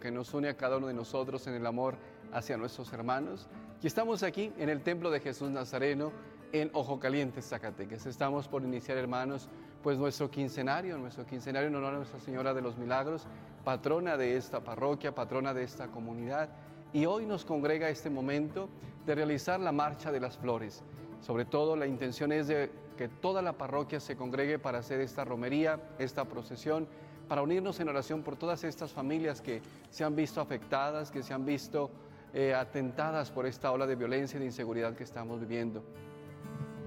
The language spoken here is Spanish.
que nos une a cada uno de nosotros en el amor hacia nuestros hermanos. Y estamos aquí en el Templo de Jesús Nazareno, en Ojo Caliente, Zacatecas. Estamos por iniciar, hermanos, pues nuestro quincenario en honor a Nuestra Señora de los Milagros, patrona de esta parroquia, patrona de esta comunidad. Y hoy nos congrega este momento de realizar la Marcha de las Flores. Sobre todo, la intención es de que toda la parroquia se congregue para hacer esta romería, esta procesión, para unirnos en oración por todas estas familias que se han visto afectadas, que se han visto atentadas por esta ola de violencia y de inseguridad que estamos viviendo.